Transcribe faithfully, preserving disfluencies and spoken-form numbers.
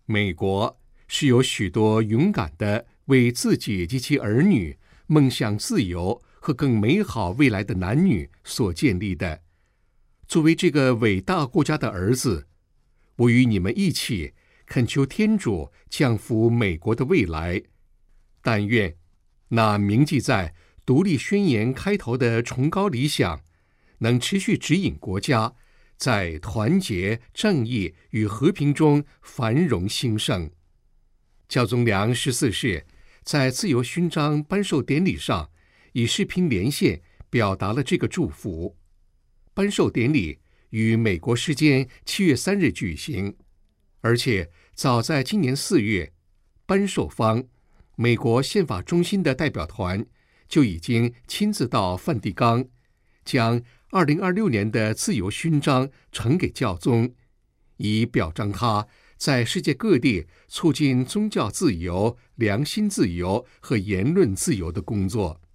美国是由许多勇敢的为自己及其儿女梦想自由和更美好未来的男女所建立的。作为这个伟大国家的儿子，我与你们一起恳求天主降福美国的未来。但愿那铭记在独立宣言开头的崇高理想，能持续指引国家在团结、正义与和平中繁荣兴盛。教宗良十四世在自由勋章颁授典礼上以视频连线表达了这个祝福。颁授典礼于美国时间七月三日举行，而且早在今年四月，颁授方美国宪法中心的代表团就已经亲自到梵蒂冈，将二零二六年的自由勋章呈给教宗，以表彰他在世界各地促进宗教自由、良心自由和言论自由的工作。